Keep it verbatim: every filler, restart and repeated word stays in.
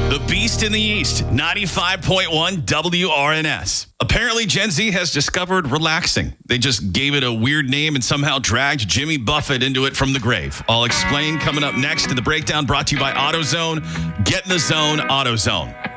The Beast in the East, ninety-five point one W R N S. Apparently, Gen Z has discovered relaxing. They just gave it a weird name and somehow dragged Jimmy Buffett into it from the grave. I'll explain coming up next in the breakdown brought to you by AutoZone. Get in the zone, AutoZone.